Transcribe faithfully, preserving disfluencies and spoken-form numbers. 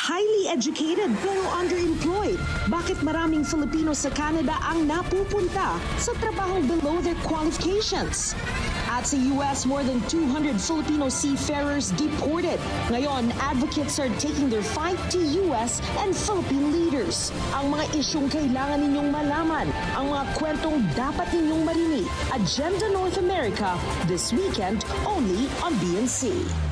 highly educated pero underemployed? Bakit maraming Filipino sa Canada ang napupunta sa trabahong below their qualifications? At sa U S, more than two hundred Filipino seafarers deported. Ngayon, advocates are taking their fight to U S and Philippine leaders. Ang mga isyong kailangan ninyong malaman, ang mga kwentong dapat ninyong marinig. Agenda North America, this weekend only on B N C.